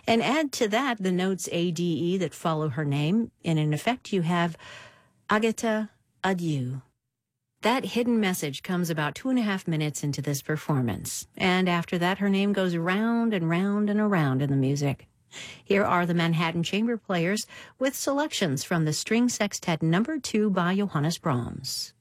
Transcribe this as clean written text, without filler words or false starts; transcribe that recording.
And add to that the notes ADE that follow her name, and in effect you have Agata Adieu. That hidden message comes about 2.5 minutes into this performance, and after that her name goes round and round and around in the music. Here are the Manhattan Chamber Players with selections from the String Sextet No. 2 by Johannes Brahms.